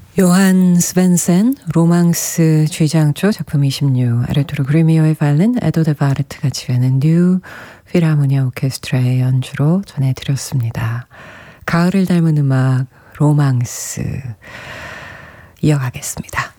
요한 스벤센 로망스 G장조 작품 26 아르투르 그리미오의 바이올린 에도드 바르트가 지휘하는 뉴 필하모니아 오케스트라의 연주로 전해드렸습니다. 가을을 닮은 음악 로망스 이어가겠습니다.